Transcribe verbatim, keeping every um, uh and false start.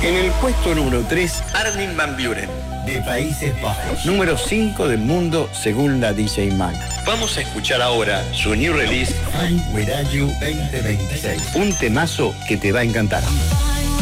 En el puesto número tres, Armin van Buuren, de Países Bajos. número cinco del mundo según la D J Mag. Vamos a escuchar ahora su new release, Fine With You veinte veintiséis. un temazo que te va a encantar.